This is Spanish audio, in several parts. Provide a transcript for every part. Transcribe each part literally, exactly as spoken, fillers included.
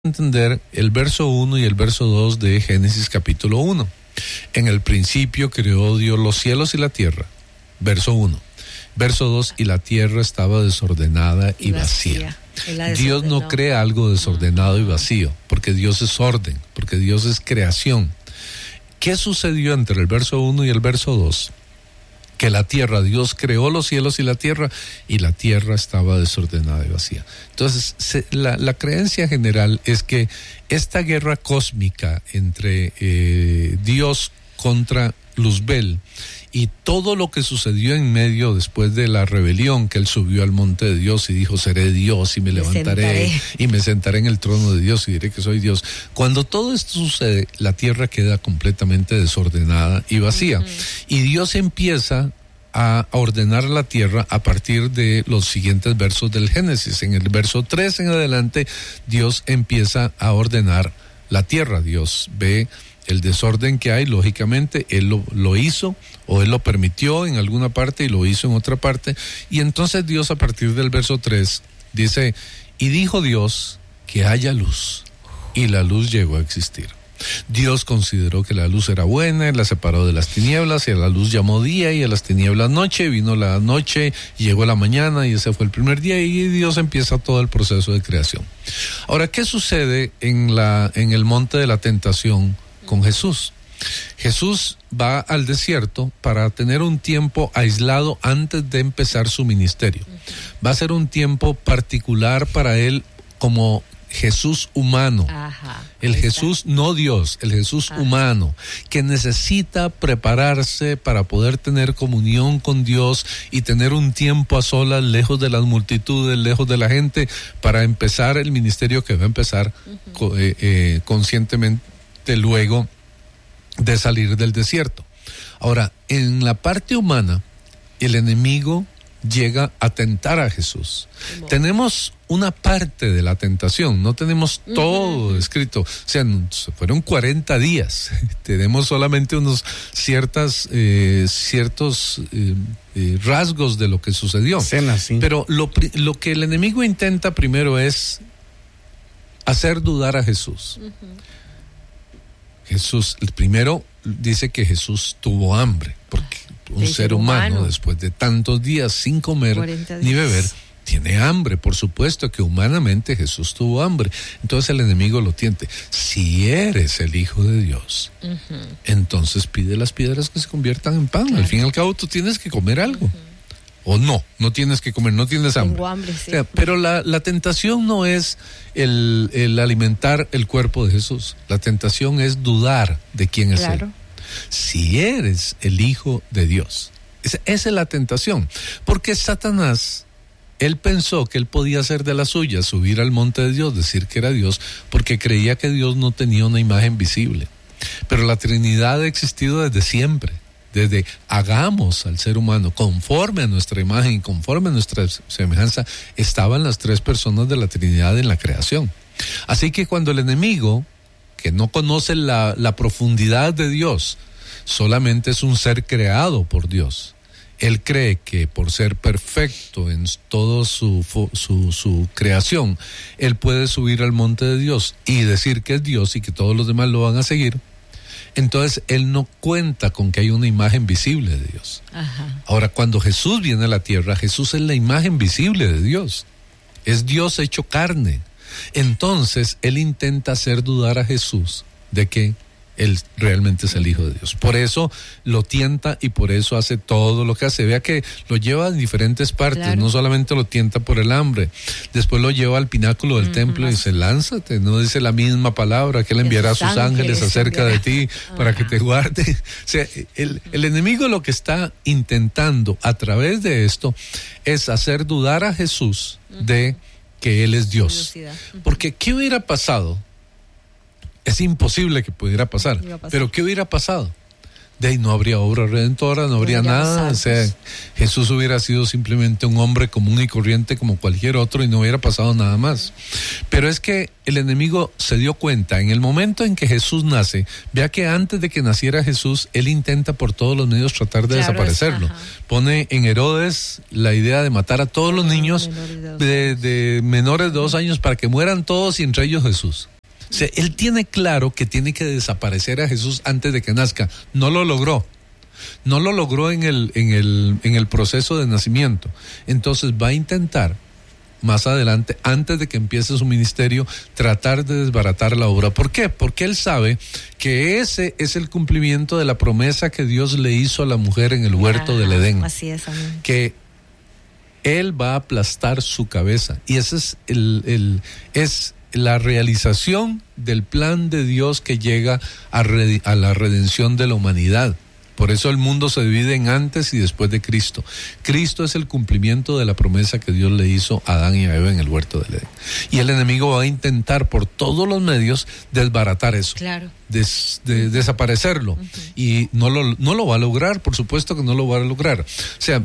entender el verso uno y el verso dos de Génesis capítulo uno. En el principio creó Dios los cielos y la tierra. Verso uno. Verso dos, y la tierra estaba desordenada y, y vacía. vacía. Dios no crea algo desordenado y vacío, porque Dios es orden, porque Dios es creación. ¿Qué sucedió entre el verso uno y el verso dos? Que la tierra, Dios creó los cielos y la tierra, y la tierra estaba desordenada y vacía. Entonces, se, la, la creencia general es que esta guerra cósmica entre eh, Dios contra Luzbel y todo lo que sucedió en medio después de la rebelión, que él subió al monte de Dios y dijo, seré Dios y me, me levantaré sentaré. y me sentaré en el trono de Dios y diré que soy Dios. Cuando todo esto sucede, la tierra queda completamente desordenada y vacía. Uh-huh. Y Dios empieza a ordenar la tierra a partir de los siguientes versos del Génesis. En el verso tres en adelante, Dios empieza a ordenar la tierra. Dios ve el desorden que hay, lógicamente, Él lo, lo hizo, o Él lo permitió en alguna parte y lo hizo en otra parte, y entonces Dios a partir del verso tres dice, y dijo Dios que haya luz, y la luz llegó a existir. Dios consideró que la luz era buena, y la separó de las tinieblas, y a la luz llamó día, y a las tinieblas noche, vino la noche, y llegó la mañana, y ese fue el primer día, y Dios empieza todo el proceso de creación. Ahora, ¿qué sucede en la, en el monte de la tentación con Jesús? Jesús va al desierto para tener un tiempo aislado antes de empezar su ministerio. Va a ser un tiempo particular para él como Jesús humano. Ajá, el Jesús no Dios, el Jesús Ajá. humano, que necesita prepararse para poder tener comunión con Dios y tener un tiempo a solas, lejos de las multitudes, lejos de la gente, para empezar el ministerio que va a empezar uh-huh. eh, eh, conscientemente luego de salir del desierto. Ahora, en la parte humana, el enemigo llega a tentar a Jesús. Bueno. Tenemos una parte de la tentación, no tenemos uh-huh. todo escrito. O sea, fueron cuarenta días. Tenemos solamente unos ciertas, eh, ciertos eh, eh, rasgos de lo que sucedió. Cena, sí. Pero lo, lo que el enemigo intenta primero es hacer dudar a Jesús. Uh-huh. Jesús, el primero dice que Jesús tuvo hambre, porque un ser, ser humano, humano, después de tantos días sin comer ni beber, tiene hambre. Por supuesto que humanamente Jesús tuvo hambre. Entonces el enemigo lo tiente. Si eres el Hijo de Dios, uh-huh. entonces pide las piedras que se conviertan en pan. Claro. Al fin y al cabo tú tienes que comer algo. Uh-huh. O no, no tienes que comer, no tienes hambre. Tengo hambre, sí. O sea, pero la, la tentación no es el, el alimentar el cuerpo de Jesús. La tentación es dudar de quién es claro. Él. Si eres el Hijo de Dios. Esa, esa es la tentación. Porque Satanás, él pensó que él podía hacer de la suya, subir al monte de Dios, decir que era Dios, porque creía que Dios no tenía una imagen visible. Pero la Trinidad ha existido desde siempre. Desde hagamos al ser humano conforme a nuestra imagen y conforme a nuestra semejanza, estaban las tres personas de la Trinidad en la creación. Así que cuando el enemigo, que no conoce la, la profundidad de Dios, solamente es un ser creado por Dios, él cree que por ser perfecto en toda su, su, su creación, él puede subir al monte de Dios y decir que es Dios y que todos los demás lo van a seguir. Entonces, él no cuenta con que hay una imagen visible de Dios. Ajá. Ahora, cuando Jesús viene a la tierra, Jesús es la imagen visible de Dios. Es Dios hecho carne. Entonces, él intenta hacer dudar a Jesús de que él realmente es el Hijo de Dios. Por eso lo tienta y por eso hace todo lo que hace. Vea que lo lleva en diferentes partes, claro. no solamente lo tienta por el hambre, después lo lleva al pináculo del uh-huh. templo y dice, lánzate, no dice la misma palabra, que él enviará a sus ángeles, ángeles acerca de ti uh-huh. para que te guarde. O sea, el, el enemigo lo que está intentando a través de esto es hacer dudar a Jesús uh-huh. de que él es Dios. Uh-huh. Porque ¿qué hubiera pasado? Es imposible que pudiera pasar, pasar, pero ¿qué hubiera pasado? de ahí no habría obra redentora, no habría nada, o sea, Jesús hubiera sido simplemente un hombre común y corriente como cualquier otro y no hubiera pasado nada más. Pero es que el enemigo se dio cuenta, en el momento en que Jesús nace, vea que antes de que naciera Jesús, él intenta por todos los medios tratar de claro, desaparecerlo. Es, Pone en Herodes la idea de matar a todos los niños de, de menores de dos años para que mueran todos y entre ellos Jesús. O sea, él tiene claro que tiene que desaparecer a Jesús antes de que nazca. No lo logró. No lo logró en el, en el, en el proceso de nacimiento. Entonces va a intentar, más adelante, antes de que empiece su ministerio, tratar de desbaratar la obra. ¿Por qué? Porque él sabe que ese es el cumplimiento de la promesa que Dios le hizo a la mujer en el huerto ah, del Edén. Así es, amén. Que él va a aplastar su cabeza. Y ese es el, el es la realización del plan de Dios que llega a, re, a la redención de la humanidad. Por eso el mundo se divide en antes y después de Cristo. Cristo es el cumplimiento de la promesa que Dios le hizo a Adán y a Eva en el huerto del Edén. Y el enemigo va a intentar por todos los medios desbaratar eso. Claro. Des, de, desaparecerlo. Uh-huh. Y no lo, no lo va a lograr, por supuesto que no lo va a lograr. O sea,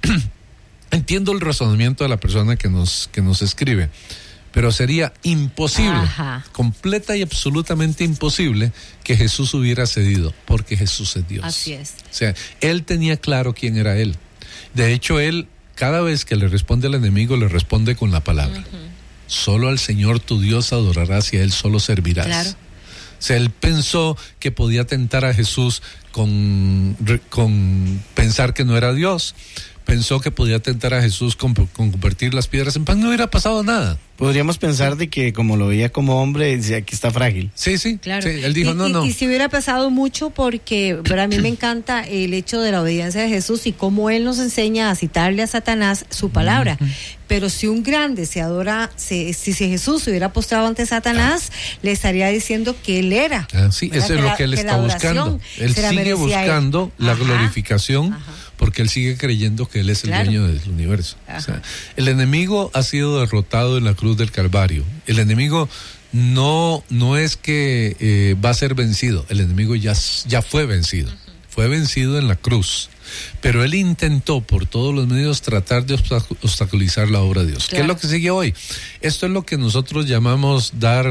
entiendo el razonamiento de la persona que nos, que nos escribe. Pero sería imposible, Ajá. completa y absolutamente imposible que Jesús hubiera cedido, porque Jesús es Dios. Así es. O sea, él tenía claro quién era él. De hecho, él, cada vez que le responde al enemigo, le responde con la palabra. Uh-huh. Solo al Señor tu Dios adorarás y a él solo servirás. Claro. O sea, él pensó que podía tentar a Jesús con, con pensar que no era Dios. Pensó que podía tentar a Jesús con, con convertir las piedras en pan, no hubiera pasado nada. Podríamos pensar de que como lo veía como hombre, decía que está frágil. Sí, sí, claro. Sí, él dijo y, no, y, no. Y si hubiera pasado mucho porque para a mí me encanta el hecho de la obediencia de Jesús y cómo él nos enseña a citarle a Satanás su palabra. Uh-huh. Pero si un grande se adora, se, si, si Jesús se hubiera postrado ante Satanás, ah. le estaría diciendo que él era. Ah, sí, eso es lo la, que él que está buscando. Él sigue buscando él. la Ajá. glorificación. Ajá. Porque él sigue creyendo que él es el claro. dueño del universo. O sea, el enemigo ha sido derrotado en la cruz del Calvario. El enemigo no, no es que eh, va a ser vencido. El enemigo ya, ya fue vencido. Uh-huh. Fue vencido en la cruz. Pero él intentó por todos los medios tratar de obstaculizar la obra de Dios. Claro. ¿Qué es lo que sigue hoy? Esto es lo que nosotros llamamos dar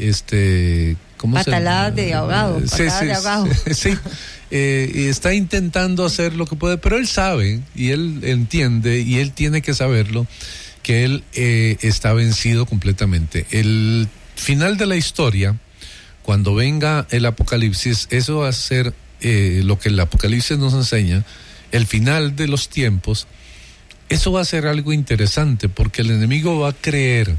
este ¿cómo pataladas se, de ahogado. Sí, pataladas sí, de ahogado. sí, sí. Eh, y está intentando hacer lo que puede, pero él sabe y él entiende y él tiene que saberlo que él eh, está vencido completamente. El final de la historia, cuando venga el Apocalipsis, eso va a ser eh, lo que el Apocalipsis nos enseña, el final de los tiempos. Eso va a ser algo interesante porque el enemigo va a creer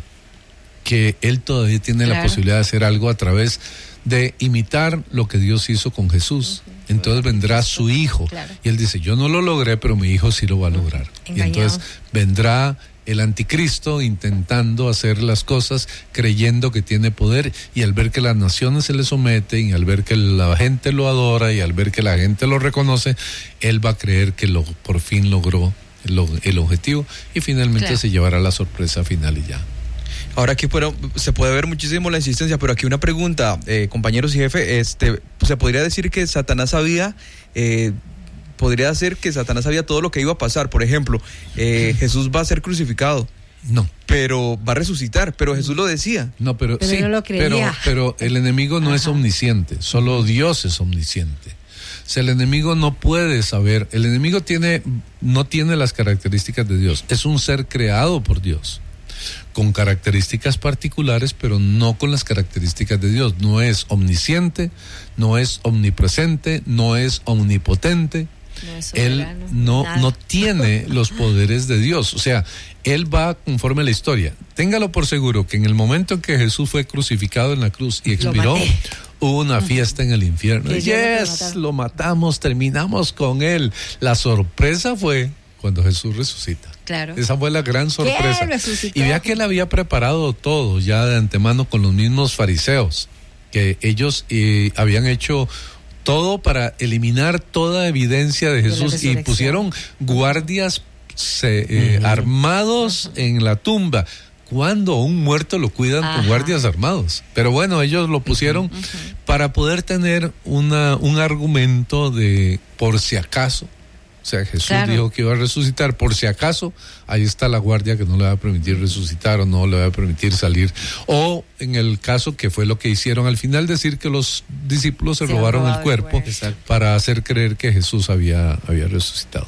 que él todavía tiene claro. la posibilidad de hacer algo a través de imitar lo que Dios hizo con Jesús. Uh-huh. Entonces vendrá su hijo claro. y él dice, yo no lo logré, pero mi hijo sí lo va a lograr. Uh-huh. Y entonces vendrá el anticristo intentando hacer las cosas creyendo que tiene poder, y al ver que las naciones se le someten y al ver que la gente lo adora y al ver que la gente lo reconoce, él va a creer que lo, por fin logró el, el objetivo y finalmente claro. se llevará la sorpresa final y ya. Ahora aquí pero, se puede ver muchísimo la insistencia, pero aquí una pregunta, eh, compañeros y jefe, este, se podría decir que Satanás sabía, eh, podría ser que Satanás sabía todo lo que iba a pasar. Por ejemplo, eh, Jesús va a ser crucificado. No. Pero va a resucitar, pero Jesús lo decía. No, pero, pero sí, no lo pero, pero el enemigo no Ajá. es omnisciente, solo Dios es omnisciente. O sea, el enemigo no puede saber, el enemigo tiene, no tiene las características de Dios, es un ser creado por Dios, con características particulares, pero no con las características de Dios. No es omnisciente, no es omnipresente, no es omnipotente. No es él no, no tiene los poderes de Dios. O sea, él va conforme a la historia. Téngalo por seguro que en el momento en que Jesús fue crucificado en la cruz y expiró, hubo una fiesta en el infierno. Yes, lo matamos, terminamos con él. La sorpresa fue cuando Jesús resucita. Claro. Esa fue la gran sorpresa. Y vea que él había preparado todo ya de antemano con los mismos fariseos, que ellos eh, habían hecho todo para eliminar toda evidencia de Jesús de y pusieron guardias se, eh, uh-huh. armados uh-huh. en la tumba. cuando un muerto lo cuidan Ajá. con guardias armados. Pero bueno, ellos lo pusieron uh-huh, uh-huh. para poder tener una, un argumento de por si acaso. O sea, Jesús claro. dijo que iba a resucitar, por si acaso, ahí está la guardia que no le va a permitir resucitar o no le va a permitir salir. O en el caso que fue lo que hicieron al final, decir que los discípulos se, se robaron el cuerpo el para hacer creer que Jesús había, había resucitado.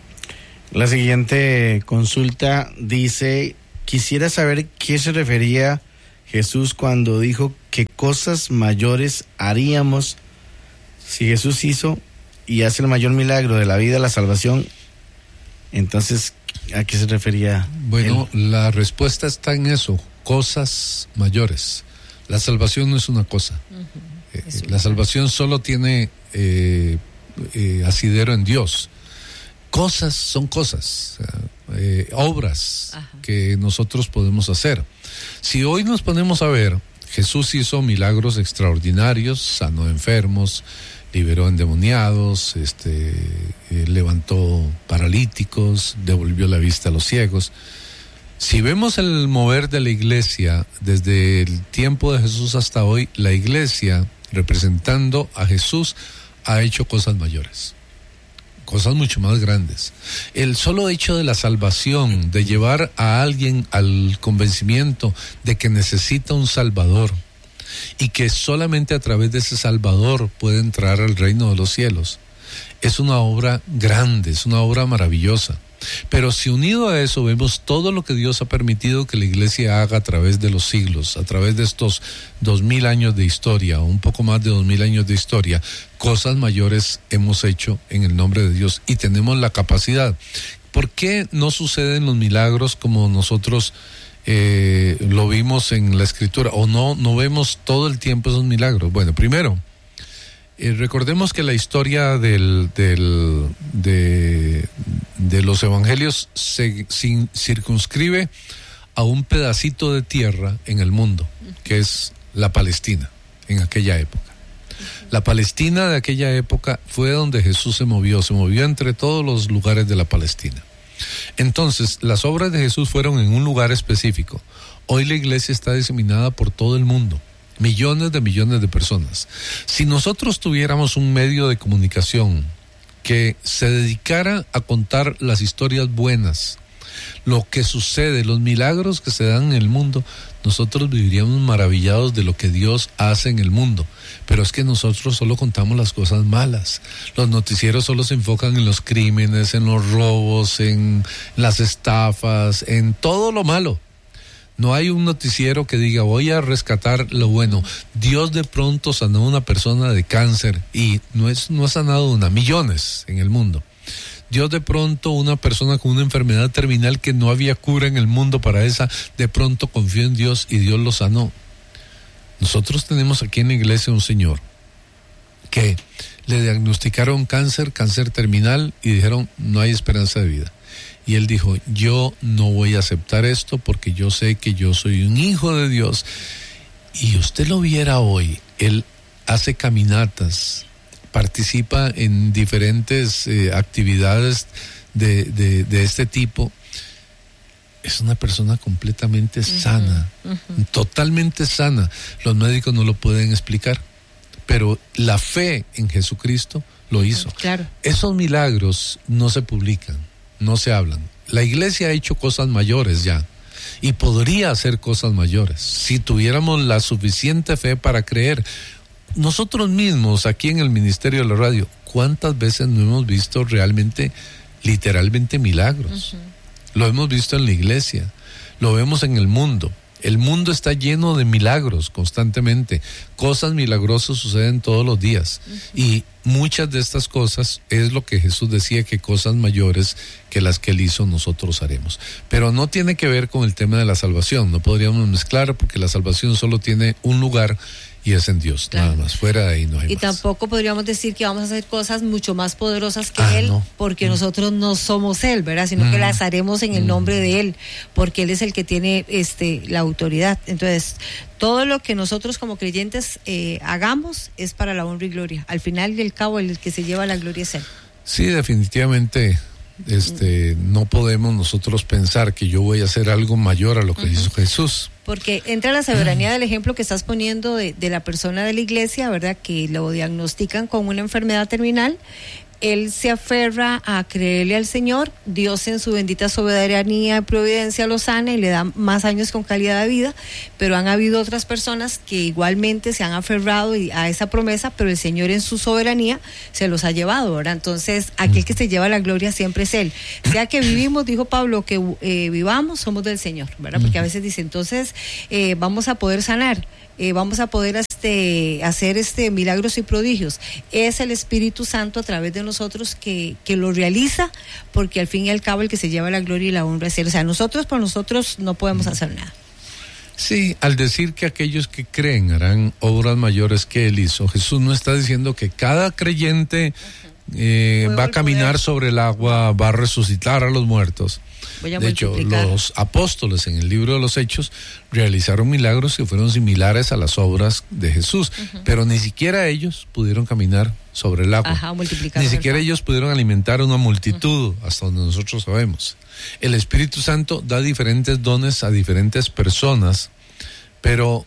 La siguiente consulta dice, quisiera saber qué se refería Jesús cuando dijo que cosas mayores haríamos. Si Jesús hizo y hace el mayor milagro de la vida, la salvación, entonces, ¿a qué se refería? Bueno, él? La respuesta está en eso, cosas mayores. La salvación no es una cosa. Uh-huh. Eh, la salvación solo tiene eh, eh, asidero en Dios. Cosas son cosas, eh, obras Ajá. que nosotros podemos hacer. Si hoy nos ponemos a ver, Jesús hizo milagros extraordinarios, sanó enfermos, liberó endemoniados, este, eh, levantó paralíticos, devolvió la vista a los ciegos. Si vemos el mover de la iglesia desde el tiempo de Jesús hasta hoy, la iglesia, representando a Jesús, ha hecho cosas mayores, cosas mucho más grandes. El solo hecho de la salvación, de llevar a alguien al convencimiento de que necesita un Salvador, y que solamente a través de ese Salvador puede entrar al reino de los cielos, es una obra grande, es una obra maravillosa. Pero si unido a eso vemos todo lo que Dios ha permitido que la iglesia haga a través de los siglos, a través de estos dos mil años de historia, o un poco más de dos mil años de historia, cosas mayores hemos hecho en el nombre de Dios y tenemos la capacidad. ¿Por qué no suceden los milagros como nosotros Eh, lo vimos en la escritura, o no, no vemos todo el tiempo esos milagros? Bueno, primero, eh, recordemos que la historia del, del, de, de los evangelios se sin, circunscribe a un pedacito de tierra en el mundo, que es la Palestina, en aquella época. La Palestina de aquella época fue donde Jesús se movió, se movió entre todos los lugares de la Palestina. Entonces, las obras de Jesús fueron en un lugar específico. Hoy la iglesia está diseminada por todo el mundo, millones de millones de personas. Si nosotros tuviéramos un medio de comunicación que se dedicara a contar las historias buenas, lo que sucede, los milagros que se dan en el mundo, nosotros viviríamos maravillados de lo que Dios hace en el mundo. Pero es que nosotros solo contamos las cosas malas. Los noticieros solo se enfocan en los crímenes, en los robos, en las estafas, en todo lo malo. No hay un noticiero que diga, voy a rescatar lo bueno. Dios de pronto sanó a una persona de cáncer y no es, no ha sanado una, millones en el mundo. Dios de pronto, una persona con una enfermedad terminal que no había cura en el mundo para esa, de pronto confió en Dios y Dios lo sanó. Nosotros tenemos aquí en la iglesia un señor que le diagnosticaron cáncer, cáncer terminal, y dijeron, no hay esperanza de vida. Y él dijo, yo no voy a aceptar esto porque yo sé que yo soy un hijo de Dios. Y usted lo viera hoy, él hace caminatas, participa en diferentes eh, actividades de, de, de este tipo. Es una persona completamente sana, uh-huh, uh-huh. totalmente sana. Los médicos no lo pueden explicar, pero la fe en Jesucristo lo hizo. Claro. Esos milagros no se publican, no se hablan. La iglesia ha hecho cosas mayores ya y podría hacer cosas mayores si tuviéramos la suficiente fe para creer. Nosotros mismos aquí en el Ministerio de la Radio, ¿cuántas veces no hemos visto realmente, literalmente milagros? Uh-huh. Lo hemos visto en la iglesia, lo vemos en el mundo. El mundo está lleno de milagros constantemente. Cosas milagrosas suceden todos los días. Uh-huh. Y muchas de estas cosas es lo que Jesús decía, que cosas mayores que las que Él hizo nosotros haremos. Pero no tiene que ver con el tema de la salvación. No podríamos mezclar porque la salvación solo tiene un lugar y es en Dios, claro. Nada más, fuera de ahí no hay y más. Tampoco podríamos decir que vamos a hacer cosas mucho más poderosas que ah, Él, no. porque mm. nosotros no somos Él, ¿verdad? Sino mm. que las haremos en el mm. nombre de Él, porque Él es el que tiene este la autoridad. Entonces, todo lo que nosotros como creyentes eh, hagamos es para la honra y gloria. Al final del cabo, el que se lleva la gloria es Él. Sí, definitivamente Este, no podemos nosotros pensar que yo voy a hacer algo mayor a lo que uh-huh. hizo Jesús. Porque entra la soberanía del ejemplo que estás poniendo de, de la persona de la iglesia, ¿verdad? Que lo diagnostican con una enfermedad terminal. Él se aferra a creerle al Señor, Dios en su bendita soberanía y providencia lo sana y le da más años con calidad de vida, pero han habido otras personas que igualmente se han aferrado a esa promesa, pero el Señor en su soberanía se los ha llevado, ¿verdad? Entonces, aquel que se lleva la gloria siempre es Él. Sea que vivimos, dijo Pablo, que eh, vivamos, somos del Señor, ¿verdad? Porque a veces dice, entonces, eh, vamos a poder sanar. Eh, vamos a poder este, hacer este milagros y prodigios. Es el Espíritu Santo a través de nosotros que, que lo realiza, porque al fin y al cabo el que se lleva la gloria y la honra es Él. O sea, nosotros por nosotros no podemos hacer nada. Sí, al decir que aquellos que creen harán obras mayores que Él hizo, Jesús no está diciendo que cada creyente eh, va a caminar poder. sobre el agua, va a resucitar a los muertos. De hecho, los apóstoles en el libro de los Hechos realizaron milagros que fueron similares a las obras de Jesús, uh-huh. pero ni siquiera ellos pudieron caminar sobre el agua. Ajá, ni siquiera ellos pudieron alimentar a una multitud, uh-huh. hasta donde nosotros sabemos. El Espíritu Santo da diferentes dones a diferentes personas, pero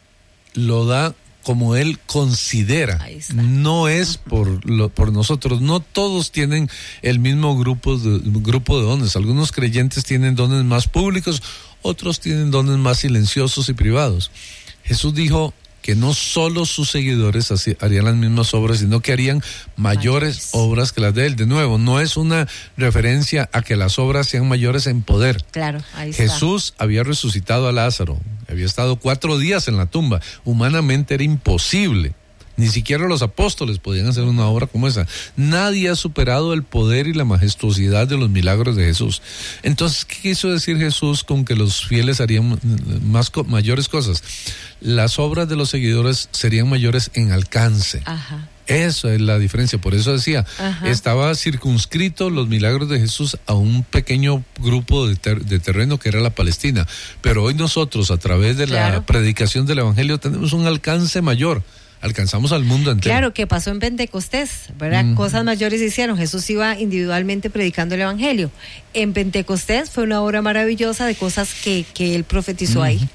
lo da como Él considera, no es por lo, por nosotros. No todos tienen el mismo grupo de, grupo de dones. Algunos creyentes tienen dones más públicos, otros tienen dones más silenciosos y privados. Jesús dijo que no solo sus seguidores así, harían las mismas obras, sino que harían mayores, mayores obras que las de Él. De nuevo, no es una referencia a que las obras sean mayores en poder. Claro, ahí está. Jesús había resucitado a Lázaro, había estado cuatro días en la tumba. Humanamente era imposible. Ni siquiera los apóstoles podían hacer una obra como esa. Nadie ha superado el poder y la majestuosidad de los milagros de Jesús. Entonces, ¿qué quiso decir Jesús con que los fieles harían más mayores cosas? Las obras de los seguidores serían mayores en alcance. Ajá. Esa es la diferencia. Por eso decía, Ajá. estaba circunscrito los milagros de Jesús a un pequeño grupo de, ter- de terreno que era la Palestina. Pero hoy nosotros, a través de claro. la predicación del Evangelio, tenemos un alcance mayor. Alcanzamos al mundo entero. Claro, que pasó en Pentecostés, ¿verdad? Mm. Cosas mayores hicieron. Jesús iba individualmente predicando el Evangelio. En Pentecostés fue una obra maravillosa de cosas que, que Él profetizó mm. ahí.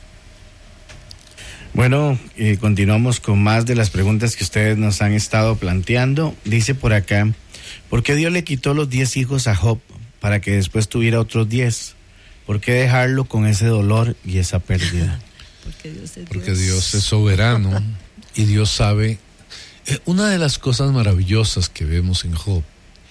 Bueno, eh, continuamos con más de las preguntas que ustedes nos han estado planteando. Dice por acá, ¿por qué Dios le quitó los diez hijos a Job para que después tuviera otros diez? ¿Por qué dejarlo con ese dolor y esa pérdida? Porque Dios es, Porque Dios. Dios es soberano y Dios sabe. Eh, una de las cosas maravillosas que vemos en Job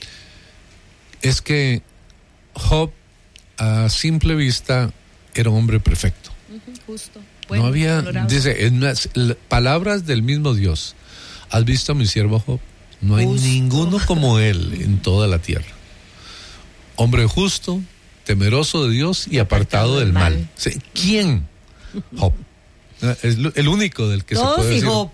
es que Job a simple vista era un hombre perfecto. Uh-huh, justo. Bueno, no había, valorable. Dice, en las, las palabras del mismo Dios. ¿Has visto a mi siervo Job? No hay justo. Ninguno como él en toda la tierra. Hombre justo, temeroso de Dios y, y apartado, apartado del mal. mal. Sí, ¿quién? Job. Es el único del que Todos se puede y decir. Job.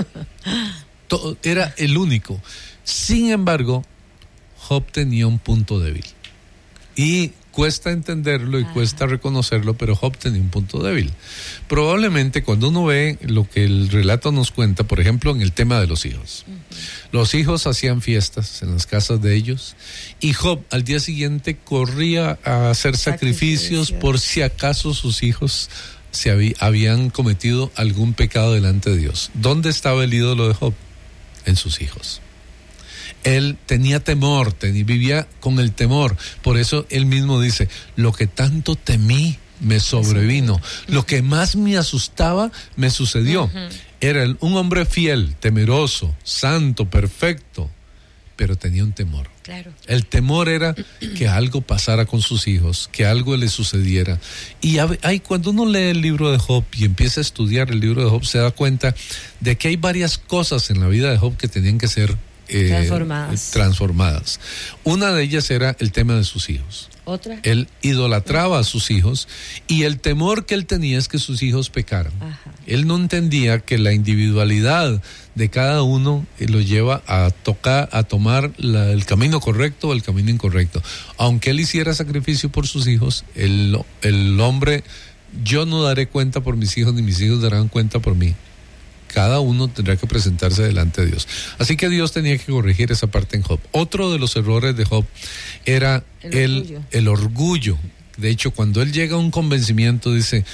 Todo, era el único. Sin embargo, Job tenía un punto débil. Y cuesta entenderlo y Ajá. cuesta reconocerlo, pero Job tenía un punto débil. Probablemente cuando uno ve lo que el relato nos cuenta, por ejemplo, en el tema de los hijos. Uh-huh. Los hijos hacían fiestas en las casas de ellos y Job al día siguiente corría a hacer sacrificios por si acaso sus hijos se habí, habían cometido algún pecado delante de Dios. ¿Dónde estaba el ídolo de Job? En sus hijos. Él tenía temor, ten, vivía con el temor. Por eso él mismo dice, lo que tanto temí me sobrevino. Lo que más me asustaba me sucedió. Uh-huh. Era un hombre fiel, temeroso, santo, perfecto, pero tenía un temor. Claro. El temor era que algo pasara con sus hijos, que algo le sucediera. Y hay, cuando uno lee el libro de Job y empieza a estudiar el libro de Job, se da cuenta de que hay varias cosas en la vida de Job que tenían que ser Eh, transformadas. transformadas. Una de ellas era el tema de sus hijos. ¿Otra? Él idolatraba a sus hijos y el temor que él tenía es que sus hijos pecaran. Ajá. Él no entendía que la individualidad de cada uno eh, lo lleva a tocar, a tomar la, el camino correcto o el camino incorrecto. Aunque él hiciera sacrificio por sus hijos, el, el hombre, yo no daré cuenta por mis hijos ni mis hijos darán cuenta por mí. cada uno tendrá que presentarse delante de Dios. Así que Dios tenía que corregir esa parte en Job. Otro de los errores de Job era el, el, orgullo. el orgullo. De hecho, cuando él llega a un convencimiento, dice,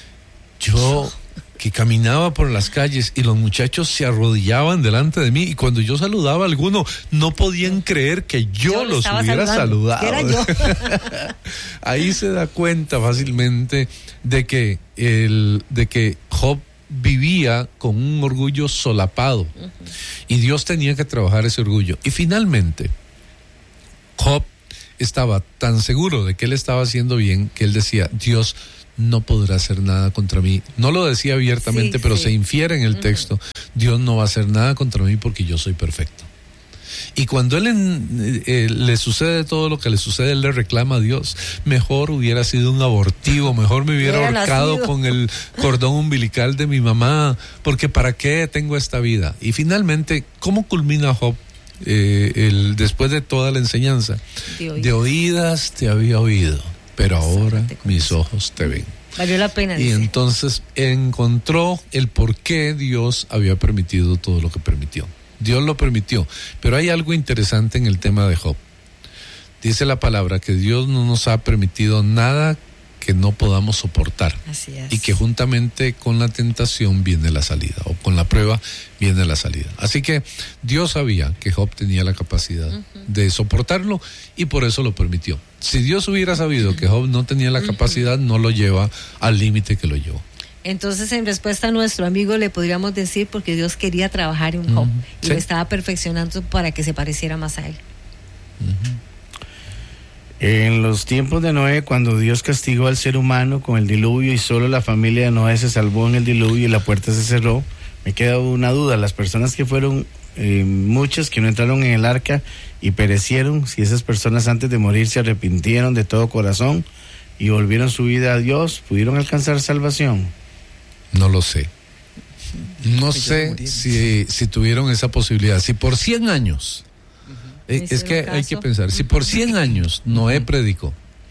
yo que caminaba por las calles y los muchachos se arrodillaban delante de mí, y cuando yo saludaba a alguno, no podían creer que yo, yo los hubiera saludado. Que era yo. Ahí se da cuenta fácilmente de que, el, de que Job vivía con un orgullo solapado, uh-huh. y Dios tenía que trabajar ese orgullo. Y finalmente, Job estaba tan seguro de que él estaba haciendo bien, que él decía, Dios no podrá hacer nada contra mí. No lo decía abiertamente, sí, pero sí. se infiere en el uh-huh. texto, Dios no va a hacer nada contra mí porque yo soy perfecto. Y cuando él en, eh, le sucede todo lo que le sucede, él le reclama a Dios, mejor hubiera sido un abortivo, mejor me hubiera ahorcado con el cordón umbilical de mi mamá, porque ¿para qué tengo esta vida? Y finalmente, ¿cómo culmina Job? Eh, el, después de toda la enseñanza, de oídas. de oídas te había oído, pero ahora mis ojos te ven. Valió la pena. Y dice. entonces encontró el por qué Dios había permitido todo lo que permitió. Dios lo permitió, pero hay algo interesante en el tema de Job. Dice la palabra que Dios no nos ha permitido nada que no podamos soportar. Así es. Y que juntamente con la tentación viene la salida, o con la prueba viene la salida. Así que Dios sabía que Job tenía la capacidad uh-huh. de soportarlo, y por eso lo permitió. Si Dios hubiera sabido uh-huh. que Job no tenía la capacidad, no lo lleva al límite que lo llevó. Entonces, en respuesta a nuestro amigo, le podríamos decir porque Dios quería trabajar en Job, uh-huh. y sí. lo estaba perfeccionando para que se pareciera más a él. Uh-huh. En los tiempos de Noé, cuando Dios castigó al ser humano con el diluvio y solo la familia de Noé se salvó en el diluvio y la puerta se cerró, me queda una duda. Las personas que fueron, eh, muchas que no entraron en el arca y perecieron, si esas personas antes de morir se arrepintieron de todo corazón y volvieron su vida a Dios, ¿pudieron alcanzar salvación? No lo sé. No sé si, si tuvieron esa posibilidad. Si por cien años... Eh, es que hay que pensar, si por cien años Noé predicó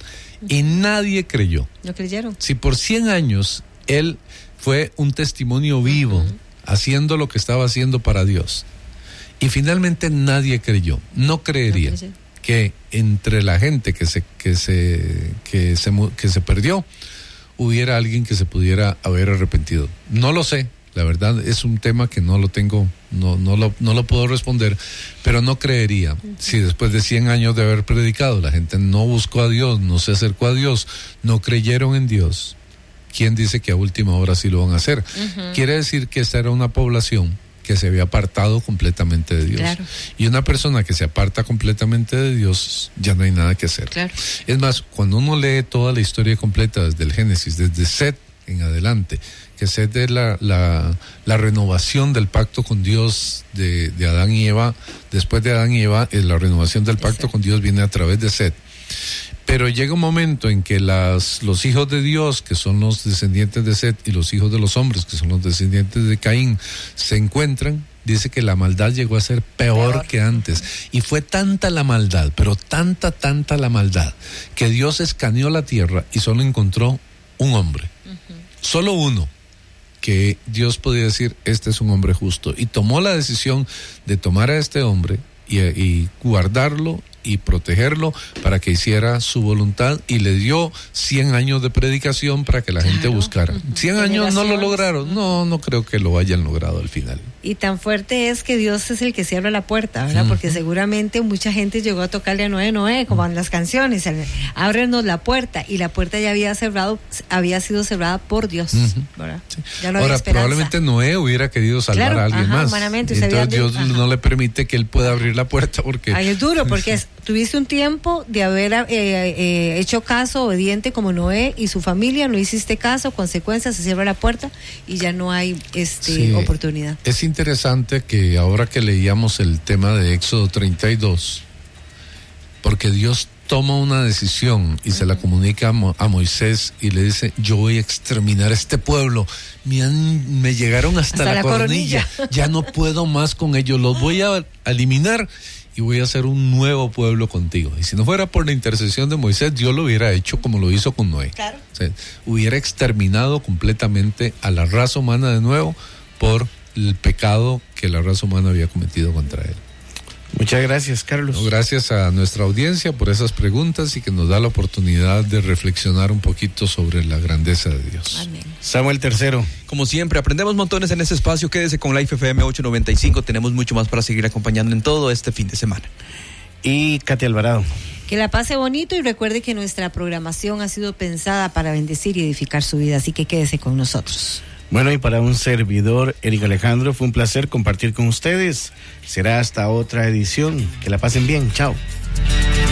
y nadie creyó, ¿no creyeron? Si por cien años él fue un testimonio vivo, uh-huh. haciendo lo que estaba haciendo para Dios, y finalmente nadie creyó, no creería no que entre la gente que se que se que se que se perdió hubiera alguien que se pudiera haber arrepentido. No lo sé. La verdad es un tema que no lo tengo, no, no, lo, no lo puedo responder, pero no creería. Si después de cien años de haber predicado, la gente no buscó a Dios, no se acercó a Dios, no creyeron en Dios, ¿quién dice que a última hora sí lo van a hacer? Uh-huh. Quiere decir que esta era una población que se había apartado completamente de Dios. Claro. Y una persona que se aparta completamente de Dios, ya no hay nada que hacer. Claro. Es más, cuando uno lee toda la historia completa desde el Génesis, desde Set en adelante, que Set es la, la, la renovación del pacto con Dios de, de Adán y Eva. Después de Adán y Eva, es la renovación del pacto con Dios viene a través de Set. Pero llega un momento en que las, los hijos de Dios, que son los descendientes de Set, y los hijos de los hombres, que son los descendientes de Caín, se encuentran. Dice que la maldad llegó a ser peor, peor que antes. Y fue tanta la maldad, pero tanta, tanta la maldad, que Dios escaneó la tierra y solo encontró un hombre. Uh-huh. Solo uno. Que Dios podía decir, este es un hombre justo. Y tomó la decisión de tomar a este hombre y, y guardarlo y protegerlo para que hiciera su voluntad, y le dio cien años de predicación para que la claro. gente buscara. cien años no lo lograron, no, no creo que lo hayan logrado al final. Y tan fuerte es que Dios es el que cierra la puerta, ¿verdad? Uh-huh. Porque seguramente mucha gente llegó a tocarle a Noé, Noé, como en las canciones, ábrenos la puerta, y la puerta ya había cerrado, había sido cerrada por Dios, uh-huh. ¿verdad? Sí. Ya no Ahora, había probablemente Noé hubiera querido salvar claro, a alguien ajá, más. Humanamente, entonces Dios ajá. no le permite que él pueda abrir la puerta porque... Ay, es duro, porque es, tuviste un tiempo de haber eh, eh, hecho caso obediente como Noé y su familia, no hiciste caso, consecuencias, se cierra la puerta y ya no hay este sí, oportunidad. Es interesante que ahora que leíamos el tema de Éxodo treinta y dos, porque Dios toma una decisión y uh-huh. se la comunica a, Mo, a Moisés y le dice, yo voy a exterminar a este pueblo, me, han, me llegaron hasta, hasta la, la coronilla, coronilla. Ya no puedo más con ellos, los voy a eliminar y voy a hacer un nuevo pueblo contigo. Y si no fuera por la intercesión de Moisés, Dios lo hubiera hecho como lo hizo con Noé. Claro. O sea, hubiera exterminado completamente a la raza humana de nuevo por el pecado que la raza humana había cometido contra él. Muchas gracias, Carlos. No, gracias a nuestra audiencia por esas preguntas y que nos da la oportunidad de reflexionar un poquito sobre la grandeza de Dios. Amén. Samuel tercero. Como siempre, aprendemos montones en este espacio. Quédese con Life F M ochocientos noventa y cinco. Tenemos mucho más para seguir acompañando en todo este fin de semana. Y Katy Alvarado. Que la pase bonito y recuerde que nuestra programación ha sido pensada para bendecir y edificar su vida, así que quédese con nosotros. Bueno, y para un servidor, Eric Alejandro, fue un placer compartir con ustedes. Será hasta otra edición. Que la pasen bien. Chao.